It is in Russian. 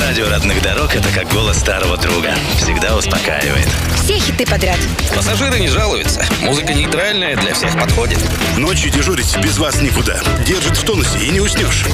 Радио родных дорог — это как голос старого друга. Всегда успокаивает. Все хиты подряд. Пассажиры не жалуются. Музыка нейтральная, для всех подходит. Ночью дежурить без вас никуда. Держит в тонусе и не уснешь.